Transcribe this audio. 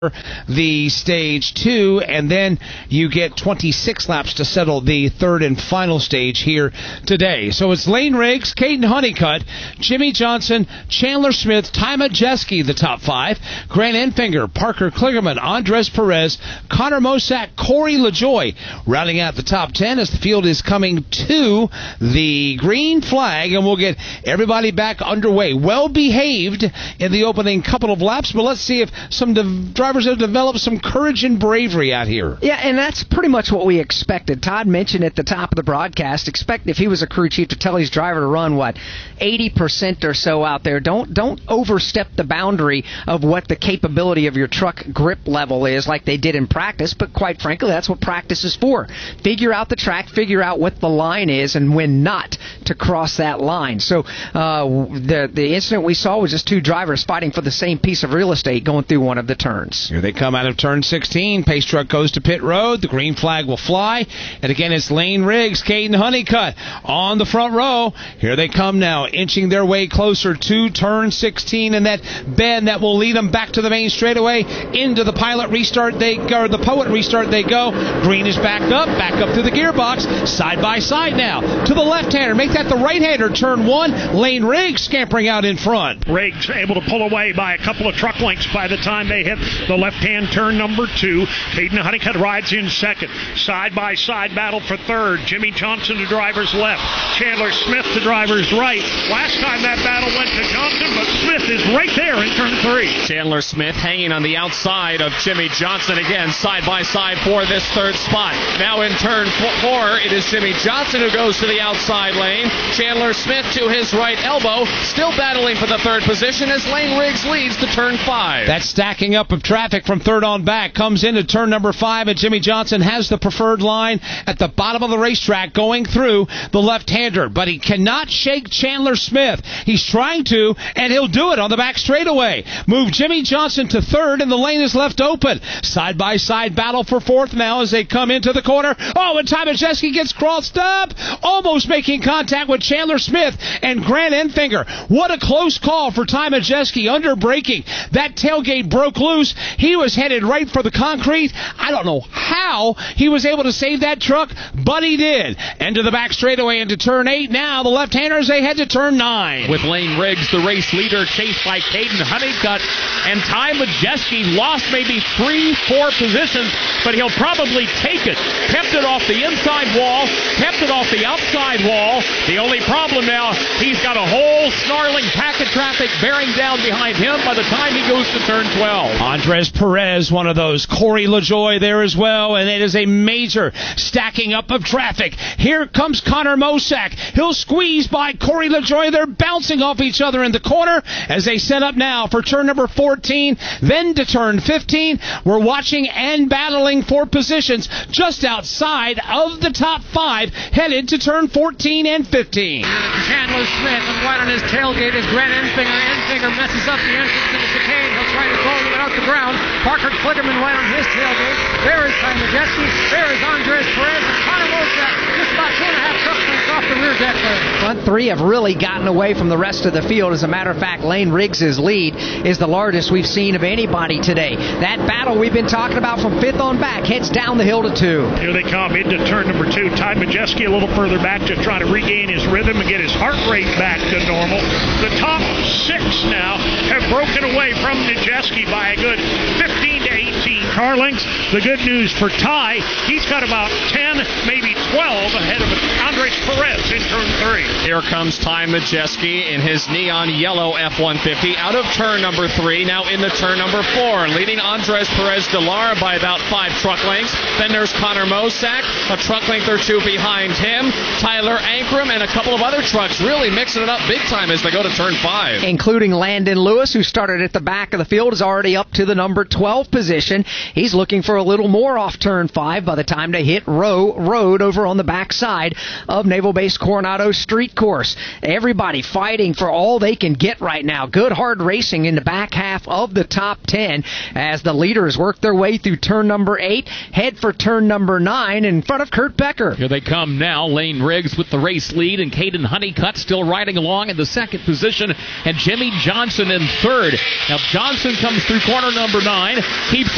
the stage 2, and then you get 26 laps to settle the third and final stage here today. So it's Lane Riggs, Caden Honeycutt, Jimmie Johnson, Chandler Smith, Ty Majeski, the top 5, Grant Enfinger, Parker Kligerman, Andres Perez, Connor Mosack, Corey LaJoie, rounding out the top 10 as the field is coming to the green flag, and we'll get everybody back underway. Well behaved in the opening couple of laps, but let's see if some drivers have developed some courage and bravery out here. Yeah, and that's pretty much what we expected. Todd mentioned at the top of the broadcast, expect if he was a crew chief to tell his driver to run, 80% or so out there. Don't overstep the boundary of what the capability of your truck grip level is like they did in practice, but quite frankly, that's what practice is for. Figure out the track, figure out what the line is, and when not to cross that line. So the incident we saw was just two drivers fighting for the same piece of real estate going through one of the turns. Here they come out of turn 16. Pace truck goes to pit road. The green flag will fly. And again, it's Lane Riggs, Caden Honeycutt on the front row. Here they come now, inching their way closer to turn 16 and that bend that will lead them back to the main straightaway. Into the pilot restart they go, or the poet restart they go. Green is back up through the gearbox. Side by side now to the left-hander. Make that the right-hander. Turn 1. Lane Riggs scampering out in front. Riggs able to pull away by a couple of truck lengths by the time they hit the left-hand turn number 2. Caden Honeycutt rides in second. Side-by-side battle for third. Jimmie Johnson to driver's left. Chandler Smith to driver's right. Last time that battle went to Johnson, but Smith is right there in turn 3. Chandler Smith hanging on the outside of Jimmie Johnson again, side-by-side for this third spot. Now in turn 4, it is Jimmie Johnson who goes to the outside lane. Chandler Smith to his right elbow, still battling for the third position as Lane Riggs leads to turn 5. That stacking up of traffic from third on back comes into turn number 5, and Jimmie Johnson has the preferred line at the bottom of the racetrack going through the left-hander, but he cannot shake Chandler Smith. He's trying to, and he'll do it on the back straightaway. Move Jimmie Johnson to third, and the lane is left open. Side-by-side battle for fourth now as they come into the corner. Oh, and Ty Majeski gets crossed up, almost making contact with Chandler Smith and Grant Enfinger. What a close call for Ty Majeski, under braking. That tailgate broke loose. He was headed right for the concrete. I don't know how he was able to save that truck, but he did. Into the back straightaway into turn 8. Now the left-handers, they head to turn 9. With Lane Riggs, the race leader, chased by Caden Honeycutt, and Ty Majeski lost maybe 3-4 positions, but he'll probably take it. Kept it off the inside wall, kept it off the outside wall. The only problem now, he's got a whole snarling pack of traffic bearing down behind him by the time he goes to turn 12. Andres Perez, one of those. Corey LaJoie there as well, and it is a major stacking up of traffic. Here comes Connor Mosack. He'll squeeze by Corey LaJoie. They're bouncing off each other in the corner as they set up now for turn number 14, then to turn 15. We're watching and battling for positions just outside of the top 5, headed to turn 14 and 15. Chandler Smith, and right on his tailgate is Grant Enfinger. Enfinger messes up the entrance to the chicane. He'll try to throw it out the ground. Parker Kligerman right on his tailgate. There is Ty Majeski. There is Andres Perez and Connor Mosack. Just about 2.5 truck lengths off the rear deck there. Front 3 have really gotten away from the rest of the field. As a matter of fact, Lane Riggs' lead is the largest we've seen of anybody today. That battle we've been talking about from 5th on back heads down the hill to 2. Here they come into turn number 2. Ty Majeski a little further back, just trying to regain his rhythm and get his heart rate back to normal. The top 6 now have broken away from Majeski by a good 15 to 18 car lengths. The good news for Ty, he's got about 10, maybe 12 ahead of Andres Perez in turn 3. Here comes Ty Majeski in his neon yellow F-150 out of turn number 3, now into turn number 4, leading Andres Perez de Lara by about 5 truck lengths. Then there's Connor Mosack, a truck length or 2 behind him. Tyler Ankrum and a couple of other trucks really mixing it up big time as they go to turn 5. Including Landon Lewis, who started at the back of the field, is already up to the number 12 position. He's looking for a little more off turn 5 by the time they hit road over on the backside of Naval Base Coronado Street Course. Everybody fighting for all they can get right now. Good hard racing in the back half of the top 10 as the leaders work their way through turn number 8, head for turn number 9 in front of Kurt Becker. Here they come now. Lane Riggs with the race lead, and Caden Honeycutt still riding along in the second position, and Jimmie Johnson in third. Now Johnson comes through corner number 9, keeps